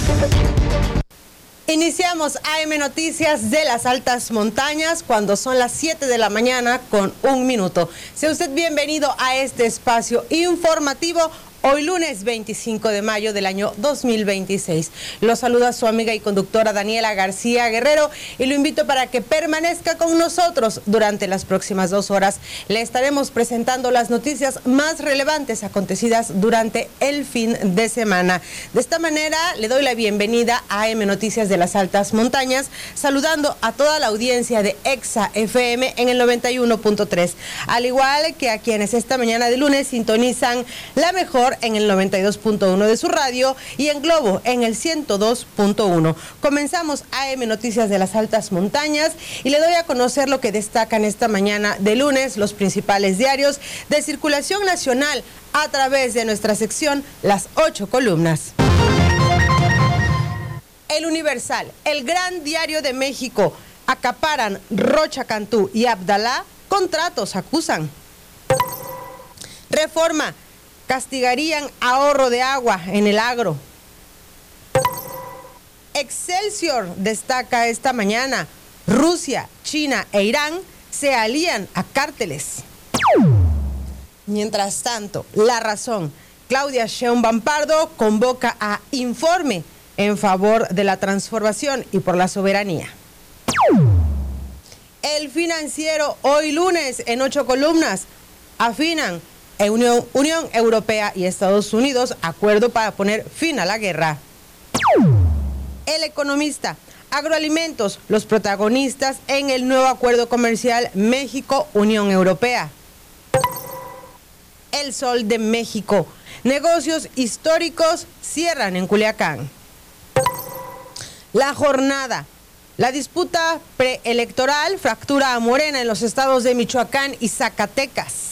Iniciamos AM Noticias de las Altas Montañas cuando son las 7 de la mañana con 1 minuto. Sea usted bienvenido a este espacio informativo. Hoy lunes 25 de mayo del año 2026. Lo saluda su amiga y conductora Daniela García Guerrero y lo invito para que permanezca con nosotros durante las próximas 2 horas. Le estaremos presentando las noticias más relevantes acontecidas durante el fin de semana. De esta manera le doy la bienvenida a AM Noticias de las Altas Montañas, saludando a toda la audiencia de Exa FM en el 91.3, al igual que a quienes esta mañana de lunes sintonizan la mejor en el 92.1 de su radio y en Globo en el 102.1. Comenzamos AM Noticias de las Altas Montañas y le doy a conocer lo que destacan esta mañana de lunes los principales diarios de circulación nacional a través de nuestra sección Las 8 Columnas. El Universal, el gran diario de México, acaparan Rocha Cantú y Abdalá, contratos acusan. Reforma, castigarían ahorro de agua en el agro. Excelsior destaca esta mañana, Rusia, China e Irán se alían a cárteles. Mientras tanto, La Razón, Claudia Sheinbaum Pardo convoca a informe en favor de la transformación y por la soberanía. El Financiero, hoy lunes en 8 columnas, afinan Unión Europea y Estados Unidos, acuerdo para poner fin a la guerra. El Economista, agroalimentos, los protagonistas en el nuevo acuerdo comercial México-Unión Europea. El Sol de México, negocios históricos cierran en Culiacán. La Jornada, la disputa preelectoral fractura a Morena en los estados de Michoacán y Zacatecas.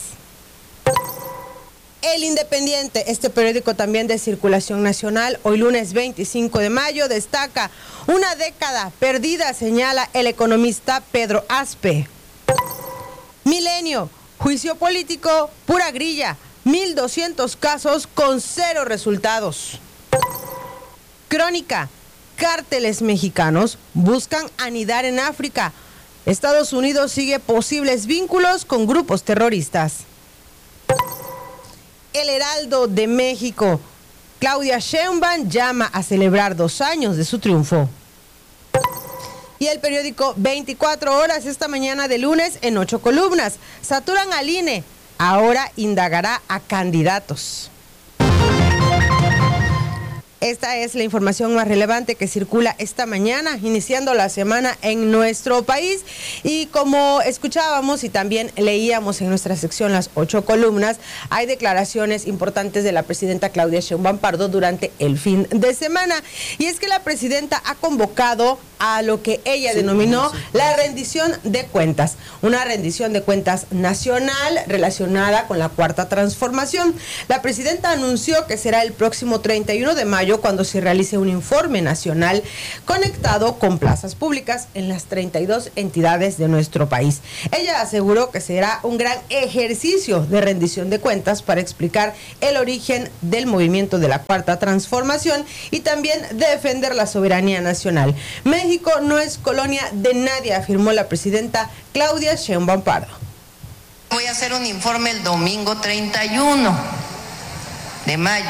El Independiente, este periódico también de circulación nacional, hoy lunes 25 de mayo, destaca una década perdida, señala el economista Pedro Aspe. Milenio, juicio político, pura grilla, 1,200 casos con 0 resultados. Crónica, cárteles mexicanos buscan anidar en África. Estados Unidos sigue posibles vínculos con grupos terroristas. El Heraldo de México, Claudia Sheinbaum llama a celebrar 2 años de su triunfo. Y el periódico 24 horas esta mañana de lunes en 8 columnas, saturan al INE, ahora indagará a candidatos. Esta es la información más relevante que circula esta mañana, iniciando la semana en nuestro país. Y como escuchábamos y también leíamos en nuestra sección Las 8 columnas, hay declaraciones importantes de la presidenta Claudia Sheinbaum Pardo durante el fin de semana. Y es que la presidenta ha convocado a lo que ella denominó la rendición de cuentas, una rendición de cuentas nacional relacionada con la Cuarta Transformación. La presidenta anunció que será el próximo 31 de mayo cuando se realice un informe nacional conectado con plazas públicas en las 32 entidades de nuestro país. Ella aseguró que será un gran ejercicio de rendición de cuentas para explicar el origen del movimiento de la Cuarta Transformación y también defender la soberanía nacional. México no es colonia de nadie, afirmó la presidenta Claudia Sheinbaum Pardo. Voy a hacer un informe el domingo 31 de mayo.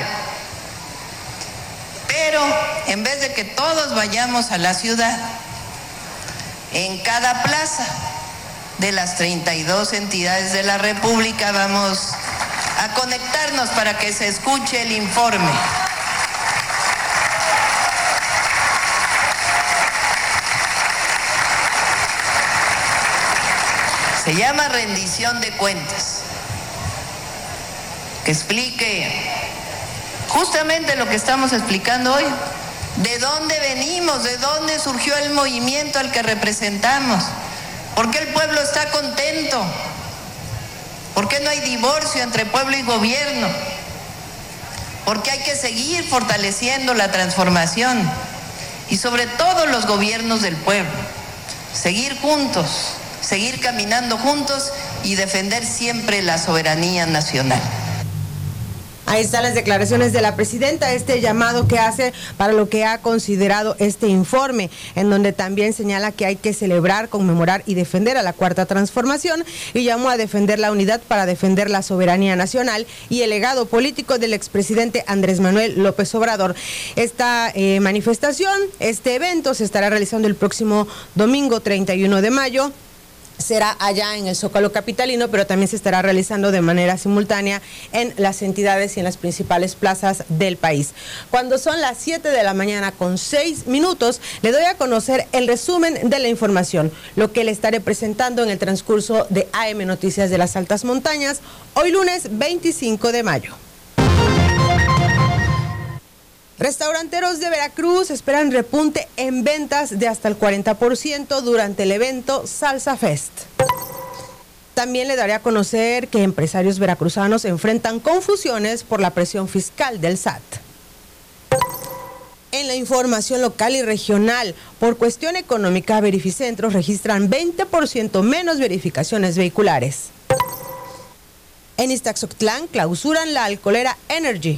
Pero en vez de que todos vayamos a la ciudad, en cada plaza de las 32 entidades de la República vamos a conectarnos para que se escuche el informe. Se llama rendición de cuentas. Que explique justamente lo que estamos explicando hoy. ¿De dónde venimos? ¿De dónde surgió el movimiento al que representamos? ¿Por qué el pueblo está contento? ¿Por qué no hay divorcio entre pueblo y gobierno? ¿Por qué hay que seguir fortaleciendo la transformación? Y sobre todo los gobiernos del pueblo. Seguir juntos, seguir caminando juntos y defender siempre la soberanía nacional. Ahí están las declaraciones de la presidenta, este llamado que hace para lo que ha considerado este informe, en donde también señala que hay que celebrar, conmemorar y defender a la Cuarta Transformación, y llamó a defender la unidad para defender la soberanía nacional y el legado político del expresidente Andrés Manuel López Obrador. Esta manifestación, este evento se estará realizando el próximo domingo 31 de mayo. Será allá en el Zócalo capitalino, pero también se estará realizando de manera simultánea en las entidades y en las principales plazas del país. Cuando son las 7 de la mañana con 6 minutos, le doy a conocer el resumen de la información, lo que le estaré presentando en el transcurso de AM Noticias de las Altas Montañas, hoy lunes 25 de mayo. Restauranteros de Veracruz esperan repunte en ventas de hasta el 40% durante el evento Salsa Fest. También le daré a conocer que empresarios veracruzanos enfrentan confusiones por la presión fiscal del SAT. En la información local y regional, por cuestión económica, Verificentros registran 20% menos verificaciones vehiculares. En Iztaxochtlán clausuran la alcoholera Energy.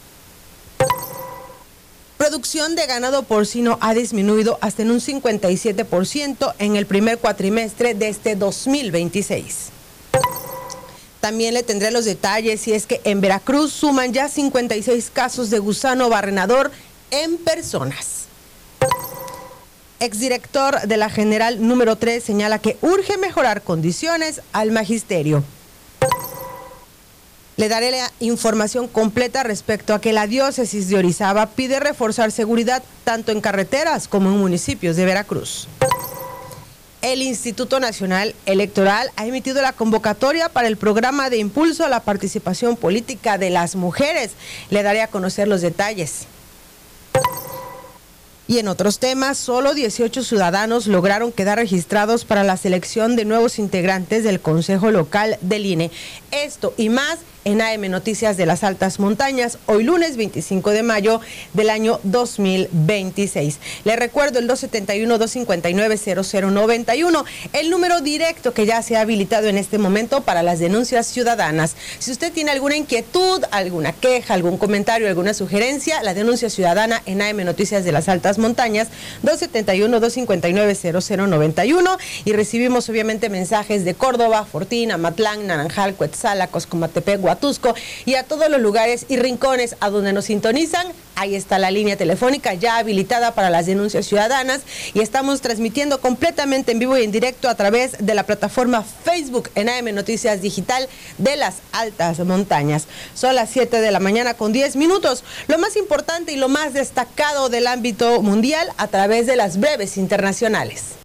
Producción de ganado porcino ha disminuido hasta en un 57% en el primer cuatrimestre de este 2026. También le tendré los detalles, y es que en Veracruz suman ya 56 casos de gusano barrenador en personas. Exdirector de la General número 3 señala que urge mejorar condiciones al magisterio. Le daré la información completa respecto a que la diócesis de Orizaba pide reforzar seguridad tanto en carreteras como en municipios de Veracruz. El Instituto Nacional Electoral ha emitido la convocatoria para el programa de impulso a la participación política de las mujeres. Le daré a conocer los detalles. Y en otros temas, solo 18 ciudadanos lograron quedar registrados para la selección de nuevos integrantes del Consejo Local del INE. Esto y más en AM Noticias de las Altas Montañas, hoy lunes 25 de mayo del año 2026. Le recuerdo el 271-259-0091, el número directo que ya se ha habilitado en este momento para las denuncias ciudadanas. Si usted tiene alguna inquietud, alguna queja, algún comentario, alguna sugerencia, la denuncia ciudadana en AM Noticias de las Altas Montañas, 271-259-0091, y recibimos obviamente mensajes de Córdoba, Fortín, Amatlán, Naranjal, Cuetzala, Coscomatepec, Huatusco y a todos los lugares y rincones a donde nos sintonizan. Ahí está la línea telefónica ya habilitada para las denuncias ciudadanas, y estamos transmitiendo completamente en vivo y en directo a través de la plataforma Facebook en AM Noticias Digital de las Altas Montañas. Son las 7 de la mañana con 10 minutos. Lo más importante y lo más destacado del ámbito mundial a través de las breves internacionales.